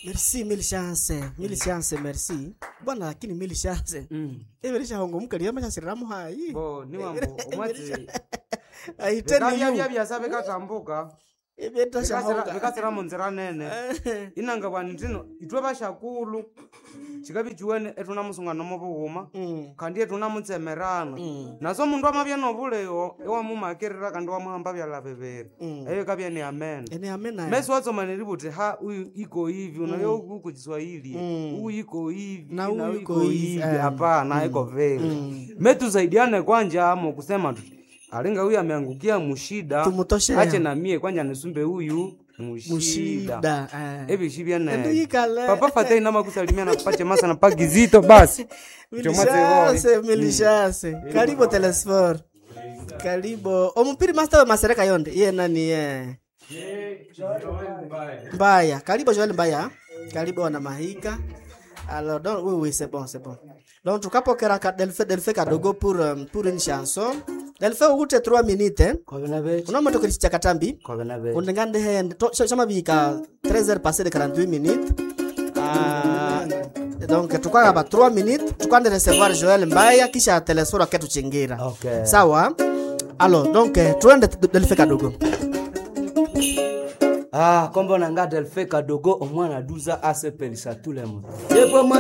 Merci mille chance merci. Bwana lakini mille chance. Eberisha hongo mukali yamasha siramo hayi. Bo ni mambo umwati. Ai tena bya sabe katambuka. Ebeta shahonga. Bekasira munzira nene. Inanga bwani ntino itwe bashakulu. Chikabi juwene etuna musungano mobuhuma. Kandi etuna mutsemerana. Naso mundu amabya nobuleyo ewa mumakerera kandi wa muhamba byala bebere. Eyo kabya ni amen. Ene amen. Meso wazo maniributi ha uyu iko hivi unayo huko Kiswahili. Huyu iko hivi na huyu iko hivi. Hapana iko vile. Metu saidiane kwanja amo kusema tu. Alinga huyu ameangukia mushida. Ache na mie kwanja nisumbe huyu mushida. Ebi shibia na. Papa Fatei nama kusalimia na pache masa na pagizito basi. Milishase. Karibu Telesfor. Karibu. Omupiri master wa Masereka yonde. Ye nani ye? Mbaya. Karibu Joel Mbaya. Karibu wana Mahika. Alors donc oui c'est bon. Donc tu capokera Delfe Kadogo pour une chanson. Delfe ugute 3 minutes. Kuna moto kiricha katambi. Undengande hende chama bika 13h passé de 48 minutes. Donc tukwa ba 3 minutes tukande recevoir Joel Mbaya kisha telesora ketu chingira. Okay. Sawa? Alors donc tuende Delfe Kadogo. Kombo nanga Delfe Kadogo omwana duza asepelisa tous les mots.